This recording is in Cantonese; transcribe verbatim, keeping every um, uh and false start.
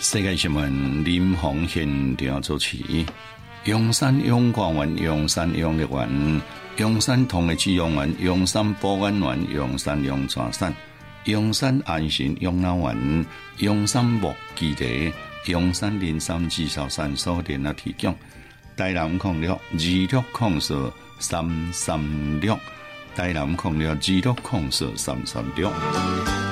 世界新闻林鸿宪调主持。阳山阳光园、阳山阳乐园、阳山同的志阳园、阳山保安园、阳山阳泉山、阳山安心养老园、阳山木基地、阳山林山至少山所电啊提供。台南控六二六控四三三六，台南控六二六控四三三六。